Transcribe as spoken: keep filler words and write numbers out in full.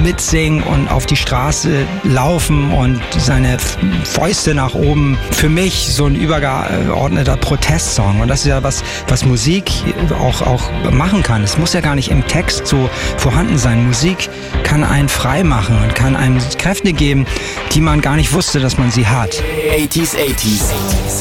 mitsingen und auf die Straße laufen und seine Fäuste nach oben. Für mich so ein übergeordneter Protestsong. Und das ist ja was, was Musik auch, auch machen kann. Es muss ja gar nicht im Text so vorhanden sein. Musik kann einen frei machen und kann einem Kräfte geben, die man gar nicht wusste, dass man sie hat. achtziger, achtziger